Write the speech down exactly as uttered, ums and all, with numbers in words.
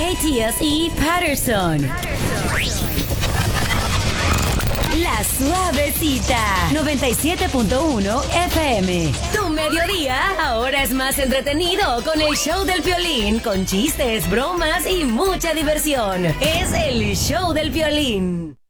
Matías y Patterson. La Suavecita, noventa y siete punto uno F M. Tu mediodía ahora es más entretenido con el show del Piolín, con chistes, bromas y mucha diversión. Es el show del Piolín.